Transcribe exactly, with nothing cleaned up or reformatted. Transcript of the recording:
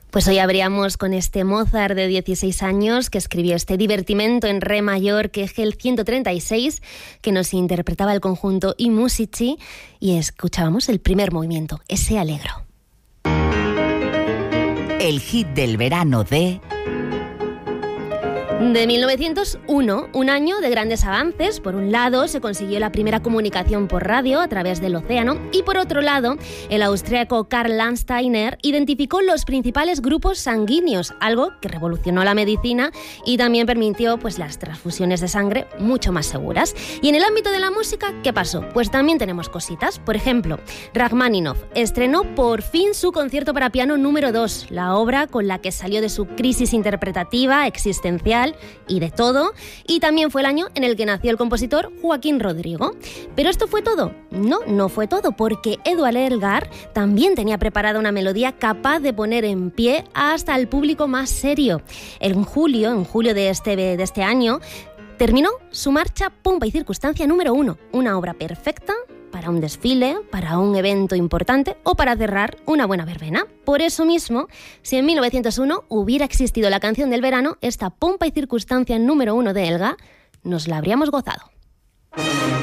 Pues hoy abríamos con este Mozart de dieciséis años que escribió este divertimento en re mayor, que es el ciento treinta y seis, que nos interpretaba el conjunto I Musici, y escuchábamos el primer movimiento, ese allegro. El hit del verano de... De mil novecientos uno, un año de grandes avances. Por un lado, se consiguió la primera comunicación por radio a través del océano, y por otro lado, el austríaco Karl Landsteiner identificó los principales grupos sanguíneos, algo que revolucionó la medicina y también permitió pues, las transfusiones de sangre mucho más seguras. Y en el ámbito de la música, ¿qué pasó? Pues también tenemos cositas. Por ejemplo, Rachmaninoff estrenó por fin su concierto para piano número dos, la obra con la que salió de su crisis interpretativa, existencial y de todo, y también fue el año en el que nació el compositor Joaquín Rodrigo. ¿Pero esto fue todo? No, no fue todo, porque Édouard Elgar también tenía preparada una melodía capaz de poner en pie hasta al público más serio. En julio, en julio de este, de este año, terminó su marcha Pompa y Circunstancia número uno, una obra perfecta para un desfile, para un evento importante o para cerrar una buena verbena. Por eso mismo, si en mil novecientos uno hubiera existido la canción del verano, esta Pompa y Circunstancia número uno de Elgar, nos la habríamos gozado.